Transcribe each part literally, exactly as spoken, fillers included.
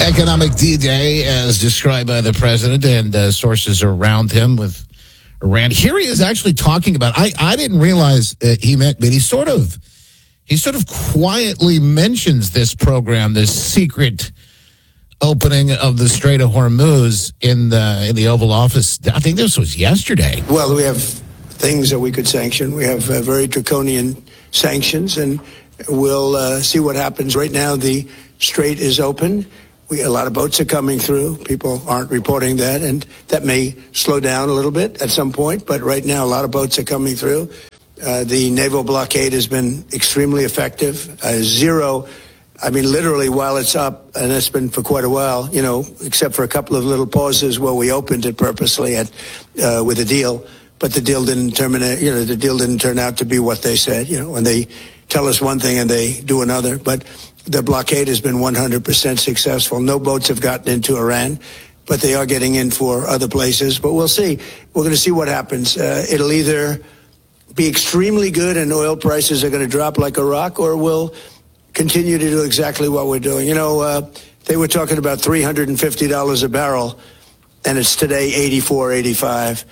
Economic D-Day, as described by the president and uh, sources around him with Iran. Here he is actually talking about, I, I didn't realize uh, he meant, but he sort of, he sort of quietly mentions this program, this secret opening of the Strait of Hormuz in the, in the Oval Office. I think this was yesterday. Well, we have things that we could sanction. We have uh, very draconian sanctions, and we'll uh, see what happens. Right now, the strait is open. We, a lot of boats are coming through. People aren't reporting that, and that may slow down a little bit at some point. But right now, a lot of boats are coming through. Uh, the naval blockade has been extremely effective. Uh, zero, I mean, literally, while it's up, and it's been for quite a while, you know, except for a couple of little pauses where we opened it purposely at, uh, with a deal. But the deal didn't terminate, you know, the deal didn't turn out to be what they said, you know, when they tell us one thing and they do another. But the blockade has been one hundred percent successful. No boats have gotten into Iran, but they are getting in for other places. But we'll see. We're going to see what happens. Uh, it'll either be extremely good and oil prices are going to drop like a rock, or we'll continue to do exactly what we're doing. You know, uh, they were talking about three hundred fifty dollars a barrel, and it's today eighty-four, eighty-five.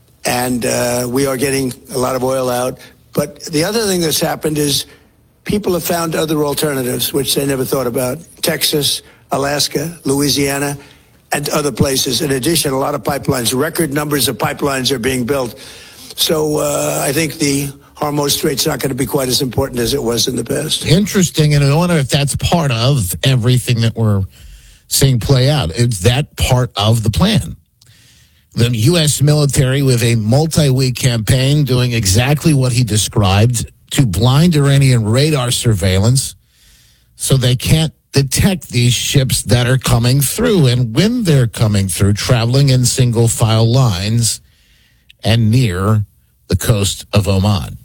And uh, we are getting a lot of oil out. But the other thing that's happened is people have found other alternatives, which they never thought about. Texas, Alaska, Louisiana, and other places. In addition, a lot of pipelines, record numbers of pipelines are being built. So uh, I think the Hormuz Strait's not going to be quite as important as it was in the past. Interesting, and I wonder if that's part of everything that we're seeing play out. Is that part of the plan? The U S military with a multi-week campaign doing exactly what he described, to blind Iranian radar surveillance so they can't detect these ships that are coming through. And when they're coming through, traveling in single file lines and near the coast of Oman.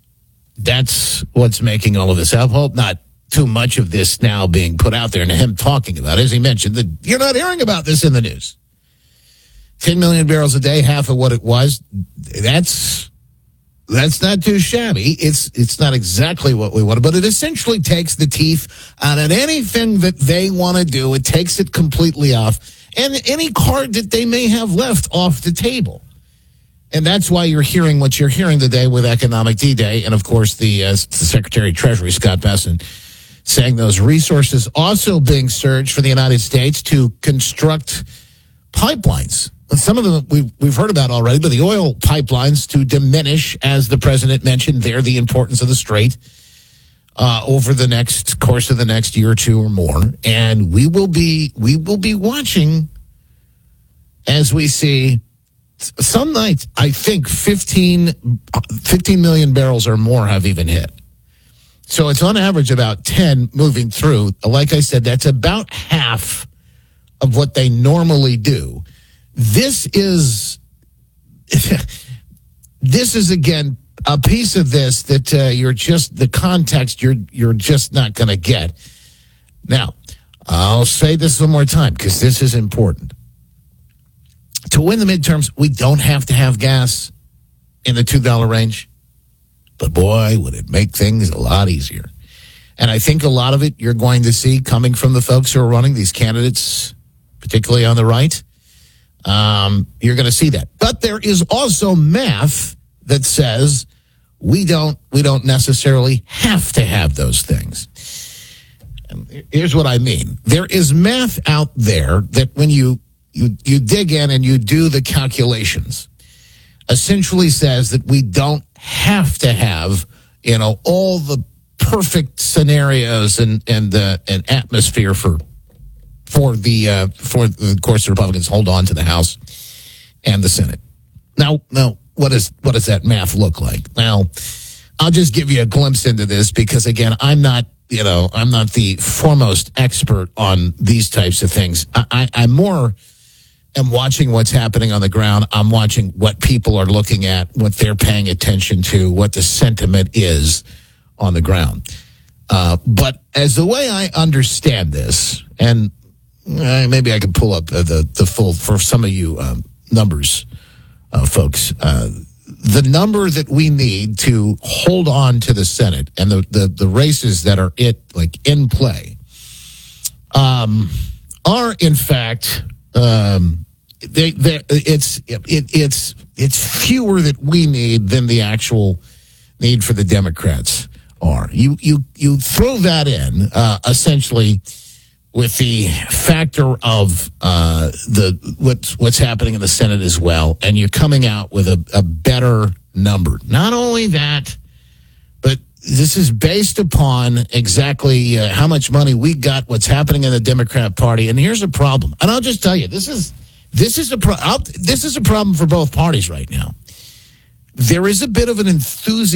That's what's making all of this. I hope not too much of this now being put out there and him talking about it. As he mentioned, that you're not hearing about this in the news. ten million barrels a day, half of what it was. That's that's not too shabby. It's it's not exactly what we wanted, but it essentially takes the teeth out of anything that they want to do. It takes it completely off, and any card that they may have left off the table. And that's why you're hearing what you're hearing today with Economic D-Day, and of course the, uh, the Secretary of Treasury, Scott Bessent, saying those resources also being surged for the United States to construct pipelines. Some of them we've, we've heard about already, but the oil pipelines to diminish, as the president mentioned there, the importance of the strait uh, over the next course of the next year or two or more. And we will be we will be watching as we see some nights, I think fifteen, fifteen million barrels or more have even hit. So it's on average about ten moving through. Like I said, that's about half of what they normally do. This is, this is again a piece of this that uh, you're just the context you're you're just not going to get. Now, I'll say this one more time because this is important. To win the midterms, we don't have to have gas in the two dollar range, but boy, would it make things a lot easier. And I think a lot of it you're going to see coming from the folks who are running these candidates, particularly on the right. Um, you're going to see that. But there is also math that says we don't we don't necessarily have to have those things. And here's what I mean. There is math out there that when you, you, you dig in and you do the calculations, essentially says that we don't have to have, you know, all the perfect scenarios and, and, uh, and atmosphere for for the uh, for the of course the Republicans hold on to the House and the Senate. Now, now what is what does that math look like? Now, I'll just give you a glimpse into this because again, I'm not you know I'm not the foremost expert on these types of things. I, I, I'm more am watching what's happening on the ground. I'm watching what people are looking at, what they're paying attention to, what the sentiment is on the ground. Uh, but as the way I understand this, and Uh, maybe I could pull up uh, the, the full, for some of you um, numbers, uh, folks. Uh, the number that we need to hold on to the Senate and the, the, the races that are it like in play. Um, are, in fact, um, they, they, it's it, it's it's fewer that we need than the actual need for the Democrats are. You you you throw that in uh, essentially with the factor of uh, the what's what's happening in the Senate as well, and you're coming out with a, a better number. Not only that, but this is based upon exactly uh, how much money we got, what's happening in the Democrat Party, and here's a problem. And I'll just tell you, this is this is a pro- I'll, this is a problem for both parties right now. There is a bit of an enthusiasm